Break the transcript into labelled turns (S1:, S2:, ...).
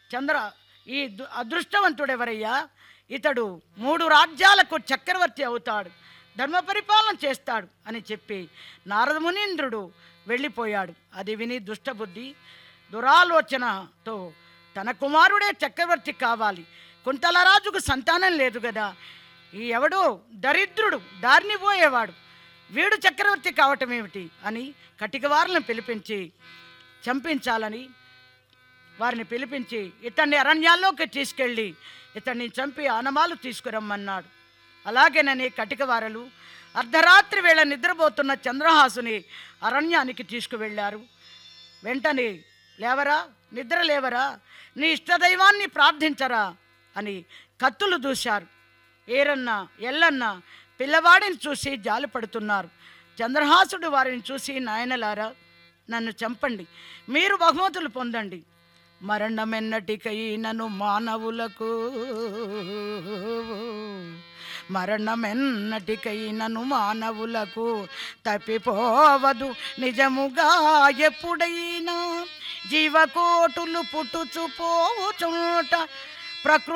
S1: చంద్ర ఈ అదృష్టవంతుడెవరయ్యా? ఇతడు 3 రాజ్యాలకు చక్రవర్తి అవుతాడు, ధర్మ పరిపాలన చేస్తాడు అని చెప్పి నారద మునీంద్రుడు వెళ్ళిపోయాడు. అది విని దుష్టబుద్ధి దురాలోచనతో తన కుమారుడే చక్రవర్తి కావాలి, కుంతలరాజుకు సంతానం లేదు కదా, ఈ ఎవడో దరిద్రుడు దారిని పోయేవాడు, వీడు చక్రవర్తి కావటం ఏమిటి అని కటికవారులను పిలిపించి చంపించాలని వారిని పిలిపించి ఇతన్ని అరణ్యాల్లోకి తీసుకెళ్ళి ఇతన్ని చంపి ఆనమాలు తీసుకురమ్మన్నాడు. అలాగేనని కటికవారలు అర్ధరాత్రి వేళ నిద్రపోతున్న చంద్రహాసుని అరణ్యానికి తీసుకువెళ్ళారు. వెంటనే లేవరా, నిద్ర లేవరా, నీ ఇష్టదైవాన్ని ప్రార్థించరా అని కత్తులు దూశారు. ఏరన్న ఎల్లన్న పిల్లవాడిని చూసి జాలి పడుతున్నారు. చంద్రహాసుడు వారిని చూసి, నాయనలారా నన్ను చంపండి, మీరు బహుమతులు పొందండి, మరణమెన్నటికైనను మానవులకు, మరణమెన్నటికైనను మానవులకు తప్పిపోవదు నిజముగా ఎప్పుడైనా, జీవకోటులు పుట్టుచు పోవుచుంట ప్రకృతి